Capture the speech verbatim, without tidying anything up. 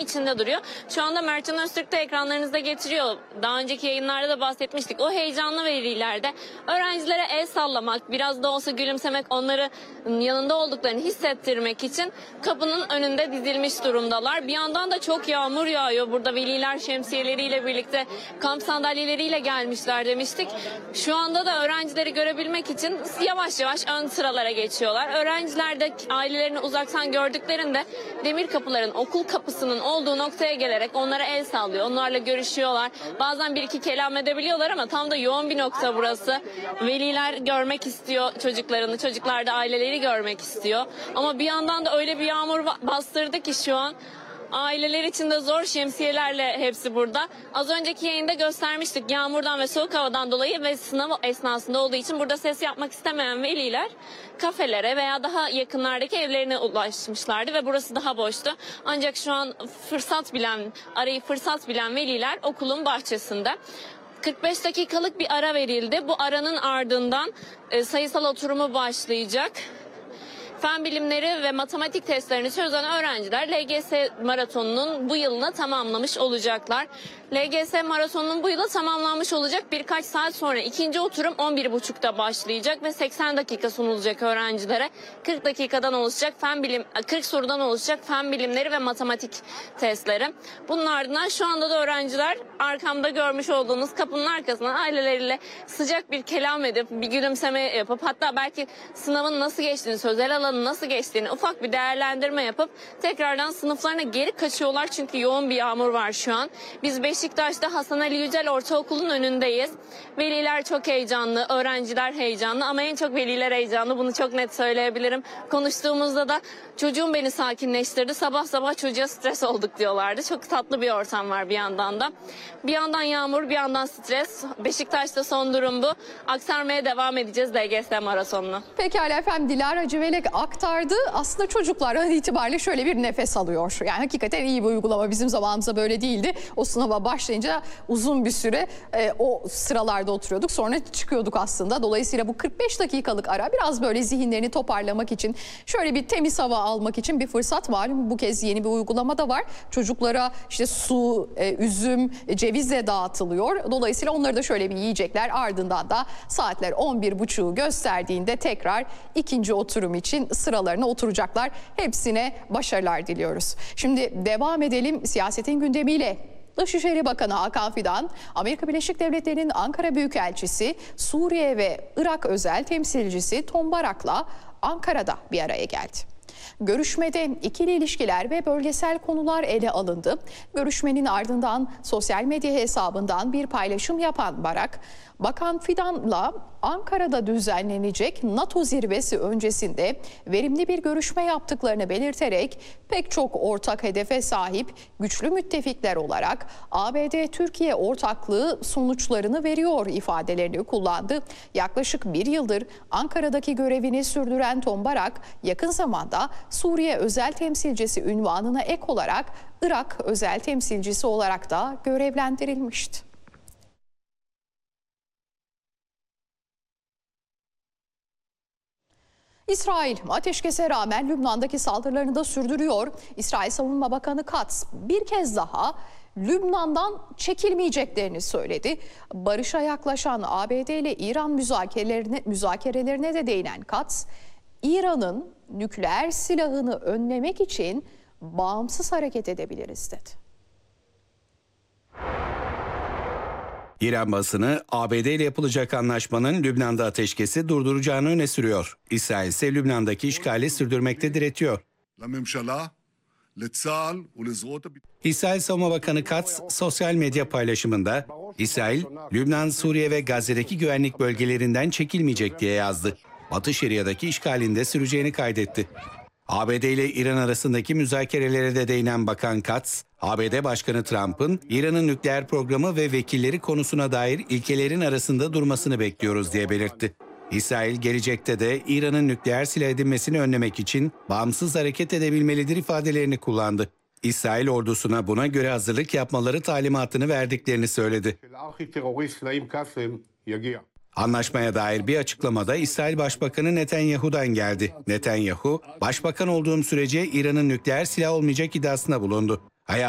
içinde duruyor. Şu anda Mertcan Öztürk de ekranlarınızda getiriyor. Daha önceki yayınlarda da bahsetmiştik. O heyecanlı velilerde öğrencilere el sallamak, biraz da olsa gülümsemek, onları yanında olduklarını hissettirmek için kapının önünde dizilmiş durumdalar. Bir yandan da çok yağmur yağıyor. Burada veliler şemsiyeleriyle birlikte kamp sandalyeleriyle gelmişler demiştik. Şu anda da öğrencileri görebilmek için yavaş yavaş ön sıralara geçiyorlar. Öğrenciler de ailelerini uzaktan gördüklerinde demir kapıların, okul kapısının olduğu noktaya gelerek onlara el sallıyor. Onlarla görüşüyorlar. Bazen bir iki kelam edebiliyorlar ama tam da yoğun bir nokta burası. Veliler görmek istiyor çocuklarını, çocuklar da aileleri görmek istiyor. Ama bir yandan da öyle bir yağmur bastırdı ki şu an aileler için de zor, şemsiyelerle hepsi burada. Az önceki yayında göstermiştik, yağmurdan ve soğuk havadan dolayı ve sınav esnasında olduğu için burada ses yapmak istemeyen veliler kafelere veya daha yakınlardaki evlerine ulaşmışlardı ve burası daha boştu. Ancak şu an fırsat bilen, arayı fırsat bilen veliler okulun bahçesinde. kırk beş dakikalık bir ara verildi. Bu aranın ardından e, sayısal oturumu başlayacak. Fen bilimleri ve matematik testlerini çözen öğrenciler L G S maratonunun bu yılını tamamlamış olacaklar. L G S maratonunun bu yılı tamamlanmış olacak. Birkaç saat sonra ikinci oturum on bir buçukta başlayacak ve seksen dakika sunulacak öğrencilere. kırk dakikadan oluşacak fen bilim, kırk sorudan oluşacak fen bilimleri ve matematik testleri. Bunun ardından şu anda da öğrenciler arkamda görmüş olduğunuz kapının arkasından aileleriyle sıcak bir kelam edip bir gülümseme yapıp, hatta belki sınavın nasıl geçtiğini, sözel alanın nasıl geçtiğini ufak bir değerlendirme yapıp tekrardan sınıflarına geri kaçıyorlar. Çünkü yoğun bir yağmur var şu an. Biz Beşiktaş'ta Hasan Ali Yücel Ortaokulu'nun önündeyiz. Veliler çok heyecanlı, öğrenciler heyecanlı ama en çok veliler heyecanlı. Bunu çok net söyleyebilirim. Konuştuğumuzda da çocuğum beni sakinleştirdi. Sabah sabah çocuğa stres olduk diyorlardı. Çok tatlı bir ortam var bir yandan da. Bir yandan yağmur, bir yandan stres. Beşiktaş'ta son durum bu. Aktarmaya devam edeceğiz L G S maratonunu. Pekala efendim, Dilara Civelek aktardı. Aslında çocuklar an itibariyle şöyle bir nefes alıyor. Yani hakikaten iyi bir uygulama. Bizim zamanımızda böyle değildi. O sınava başlayınca uzun bir süre e, o sıralarda oturuyorduk. Sonra çıkıyorduk aslında. Dolayısıyla bu kırk beş dakikalık ara biraz böyle zihinlerini toparlamak için, şöyle bir temiz hava almak için bir fırsat var. Bu kez yeni bir uygulama da var. Çocuklara işte su, e, üzüm, e, cevizle dağıtılıyor. Dolayısıyla onları da şöyle bir yiyecekler. Ardından da saatler on bir buçuğu gösterdiğinde tekrar ikinci oturum için sıralarına oturacaklar. Hepsine başarılar diliyoruz. Şimdi devam edelim siyasetin gündemiyle. Dışişleri Bakanı Hakan Fidan, Amerika Birleşik Devletleri'nin Ankara Büyükelçisi, Suriye ve Irak özel temsilcisi Tom Barak'la Ankara'da bir araya geldi. Görüşmede ikili ilişkiler ve bölgesel konular ele alındı. Görüşmenin ardından sosyal medya hesabından bir paylaşım yapan Barak, Bakan Fidan'la Ankara'da düzenlenecek NATO zirvesi öncesinde verimli bir görüşme yaptıklarını belirterek pek çok ortak hedefe sahip güçlü müttefikler olarak A B D-Türkiye ortaklığı sonuçlarını veriyor ifadelerini kullandı. Yaklaşık bir yıldır Ankara'daki görevini sürdüren Tom Barak, yakın zamanda Suriye özel temsilcisi unvanına ek olarak Irak özel temsilcisi olarak da görevlendirilmişti. İsrail ateşkese rağmen Lübnan'daki saldırılarını da sürdürüyor. İsrail Savunma Bakanı Katz bir kez daha Lübnan'dan çekilmeyeceklerini söyledi. Barışa yaklaşan A B D ile İran müzakerelerine, müzakerelerine de değinen Katz, İran'ın nükleer silahını önlemek için bağımsız hareket edebiliriz dedi. İran basını A B D ile yapılacak anlaşmanın Lübnan'da ateşkesi durduracağını öne sürüyor. İsrail ise Lübnan'daki işgali sürdürmekte diretiyor. İsrail Savunma Bakanı Katz sosyal medya paylaşımında İsrail, Lübnan, Suriye ve Gazze'deki güvenlik bölgelerinden çekilmeyecek diye yazdı. Batı Şeria'daki işgalinde süreceğini kaydetti. A B D ile İran arasındaki müzakerelere de değinen Bakan Katz, A B D Başkanı Trump'ın İran'ın nükleer programı ve vekilleri konusuna dair ilkelerin arasında durmasını bekliyoruz diye belirtti. İsrail gelecekte de İran'ın nükleer silah edinmesini önlemek için bağımsız hareket edebilmelidir ifadelerini kullandı. İsrail ordusuna buna göre hazırlık yapmaları talimatını verdiklerini söyledi. Anlaşmaya dair bir açıklamada İsrail Başbakanı Netanyahu'dan geldi. Netanyahu, "Başbakan olduğum sürece İran'ın nükleer silah olmayacak iddiasında bulundu.